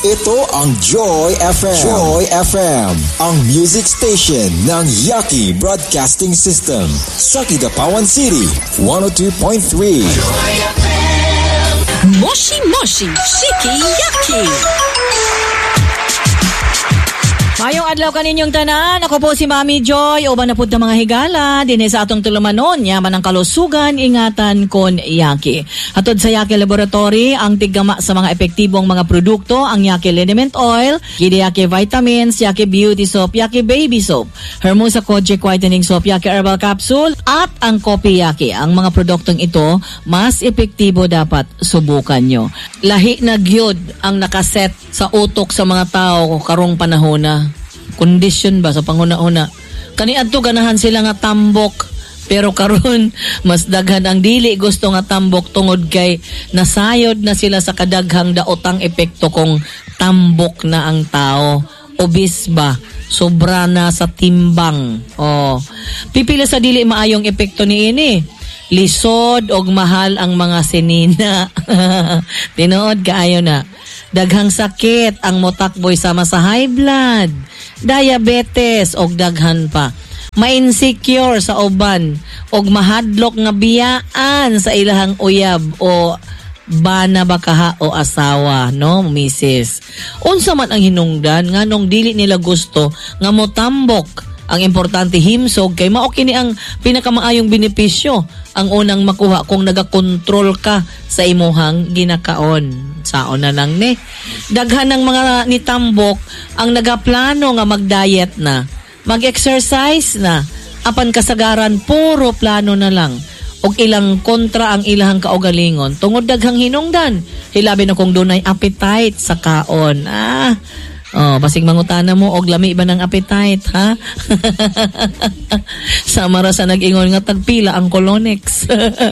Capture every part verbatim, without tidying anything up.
Ito ang Joy F M. Joy F M, ang music station ng Yaki Broadcasting System sa Kidapawan City, one oh two point three. Joy F M. Moshi Moshi, Shiki Yaki. Mayong adlaw kaninyong tanan, ako po si Mami Joy, uban na po ng mga higala, din sa atong tulumanon, yaman ang kalusugan, ingatan kon Yaki. Hatod sa Yaki Laboratory, ang tiggama sa mga epektibong mga produkto, ang Yaki Liniment Oil, Gidi Yaki Vitamins, Yaki Beauty Soap, Yaki Baby Soap, Hermosa Kojic Whitening Soap, Yaki Herbal Capsule, at ang Kopi Yaki. Ang mga produktong ito, mas epektibo dapat subukan nyo. Lahi na gyud ang nakaset sa utok sa mga tao karong panahon na. Condition ba sa panguna-una? Kaniadto ganahan sila nga tambok, pero karon mas daghan ang dili gusto nga tambok tungod kay nasayod na sila sa kadaghang daotang epekto kung tambok na ang tao. Obis ba? Sobra na sa timbang. Oh. Pipila sa dili maayong epekto niini. Lisod og mahal ang mga sinina. Tinuod kaayo na. Daghang sakit ang motakboy sama sa high blood, diabetes og daghan pa. Ma-insecure sa uban og mahadlok nga biyaan sa ilahang uyab o bana ba kaha o asawa, no, misis. Unsa man ang hinungdan nganong dili nila gusto nga motambok. Ang importante himsog kay mao kini ang pinakamaayong benepisyo. Ang unang makuha kung nagakontrol ka sa imuhang ginakaon. Saon na lang ni. Daghan ng mga nitambok ang nagaplano nga mag-diet na, mag-exercise na, apan kasagaran puro plano na lang. Og ilang kontra ang ilahang kaugalingon tungod daghang hinungdan. Hilabi na kung dunay appetite sa kaon. Ah, oh, basig mangutana mo og lami ba ng appetite, ha? Samara sa nag-ingon nga tagpila ang Colonex.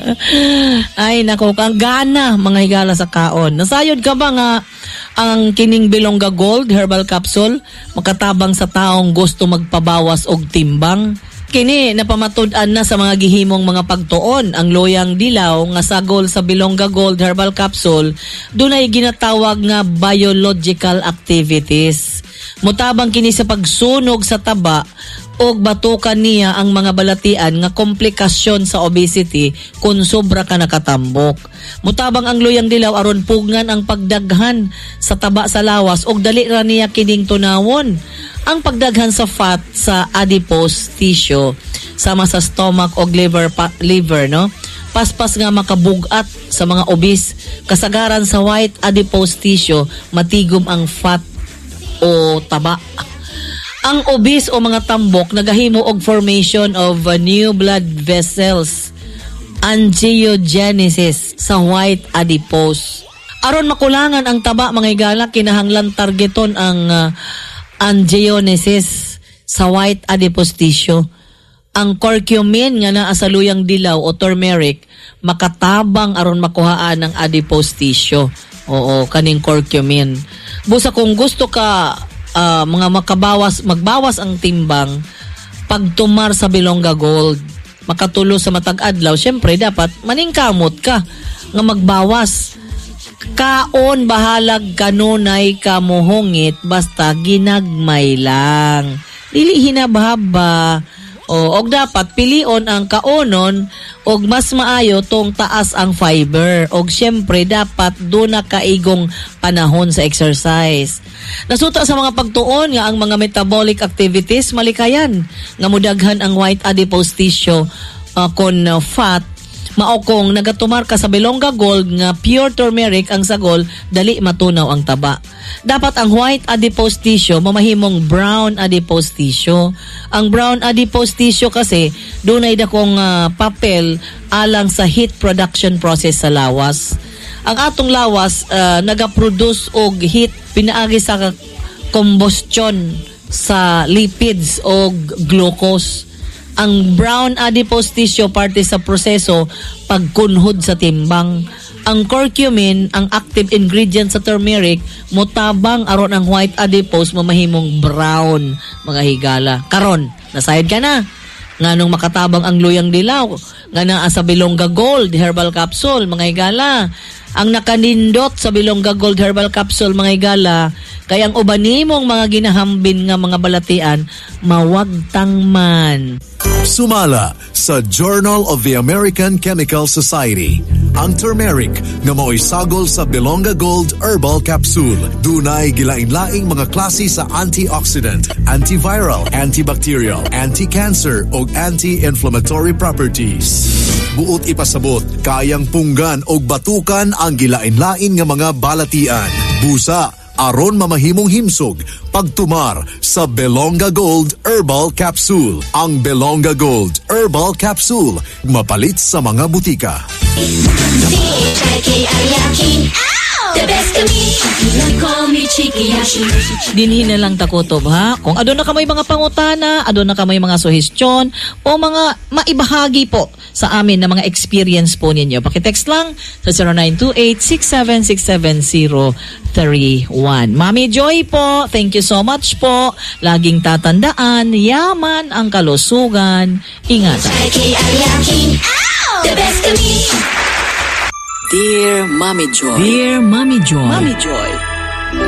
Ay nako, kang gana mga higala sa kaon. Nasayod ka ba nga ang kining Bilongga Gold Herbal Capsule makatabang sa taong gusto magpabawas og timbang? Kini napamatud-an na sa mga gihimong mga pagtuon ang loyang dilaw nga sagol sa Bilongga Gold Herbal Capsule dunay ginatawag nga biological activities. Mutabang kini sa pagsunog sa taba og batukan niya ang mga balatian nga komplikasyon sa obesity kung sobra ka nakatambok. Mutabang ang loyang dilaw aron pugngan ang pagdaghan sa taba sa lawas og dali ra niya kining tunawon ang pagdaghan sa fat sa adipose tissue sama sa stomach o liver pa, liver no. Paspas nga makabugat sa mga obese, kasagaran sa white adipose tissue matigom ang fat o taba. Ang obese o mga tambok nagahimo og formation of uh, new blood vessels, angiogenesis sa white adipose. Aron makulangan ang taba mga higala, kinahanglan targeton ang uh, angiogenesis sa white adipose tissue. Ang curcumin nga naa sa luyang dilaw o turmeric makatabang aron makuhaan ang adipose tissue. Oo, kaning curcumin. Busa kung gusto ka Uh, mga makabawas, magbawas ang timbang, pagtumar sa Bilongga Gold, makatulo sa matag adlaw, syempre dapat maningkamot ka nga magbawas. Kaon bahalag kanunay ka mohongit basta ginagmay lang. Dili hinabhaba. O og dapat pilion ang kaonon og mas maayo tong taas ang fiber. Og syempre dapat do na kaigong panahon sa exercise. Nasuta sa mga pagtuon nga ang mga metabolic activities malikayan nga mudaghan ang white adipose tissue uh, kon uh, fat. Mao kung nagatumar ka sa Bilongga Gold nga pure turmeric ang sagol, dali matunaw ang taba. Dapat ang white adipose tissue mamahimong brown adipose tissue. Ang brown adipose tissue kasi dunay dakong uh, papel alang sa heat production process sa lawas. Ang atong lawas uh, nagaproduce og heat pinaagi sa combustion sa lipids o glucose. Ang brown adipose tissue parte sa proseso pagkunhod sa timbang. Ang curcumin, ang active ingredient sa turmeric, mutabang aron ang white adipose mamahimong brown mga higala. Karon, nasayad ka na. Nganong makatabang ang luyang dilaw, nga naa sa Bilongga Gold Herbal Capsule mga higala. Ang nakanindot sa Bilongga Gold Herbal Capsule mga higala, Kaya ang uban nimong mga ginahambin nga mga balatian, mawagtang man. Sumala sa Journal of the American Chemical Society. Ang turmeric nga mao'y sagol sa Belonga Gold Herbal Capsule. Dunay gilain-laing mga klase sa antioxidant, antiviral, antibacterial, anti-cancer o anti-inflammatory properties. Buot ipasabot, kayang punggan o batukan ang gilain-lain nga mga balatian. Busa, aron mamahimong himsog, pagtumar sa Belonga Gold Herbal Capsule. Ang Belonga Gold Herbal Capsule, mapalit sa mga butika. The best of me, call me Chikiyashi. Dinhin na lang takutob ha. Kung adon na kamay mga pangutana, adon na kamay mga suhestyon o mga maibahagi po sa amin na mga experience po ninyo. Pakitext lang sa zero nine two eight, six seven six seven zero three one. Mami Joy po, thank you so much po. Laging tatandaan, yaman ang kalusugan. Ingatan. The best of me. Dear Mommy Joy. Dear Mommy Joy. Mommy Joy,